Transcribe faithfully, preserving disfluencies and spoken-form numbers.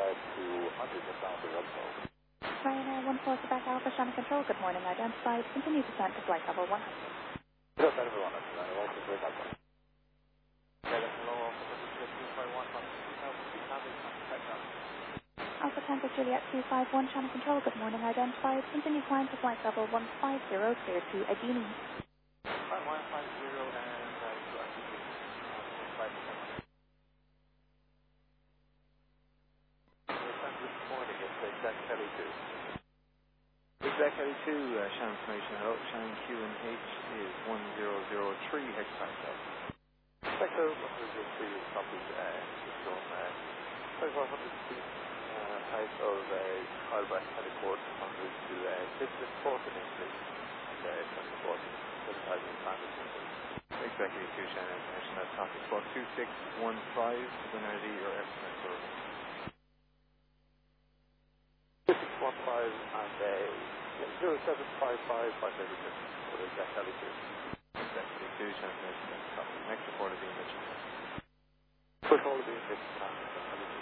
two hundred just down to Redstone. Ryanair one four Quebec Alpha, Shannon Control, good morning, identified. Continue descent to flight level one hundred. Good afternoon, everyone. That's Ryanair one four Quebec Alpha. Hello, two five one, Alpha Tango Juliet two five one, Shannon Control, good morning, identified. Continue climb to flight level one five zero, clear to Agini. one five zero and uh, to Agini. This morning it's exact Kelly two. Exact Kelly two, uh, Shannon Information, hello. Shannon Q and H is one zero zero three, H five. Sector one zero zero three is copied and it's from uh, twenty-four hundred feet uh, out of uh, Albert Heliport on route to uh, Business Port in Italy and uh, twenty-four seven thousand Exactly two, Shannon Information, that's topic spot two six one five, when I D your estimate for two six one five and uh, zero seven five five five seven six for the exact Kelly two. Exactly two, Shannon Information, that's topic. Next report is the image. Put all of the image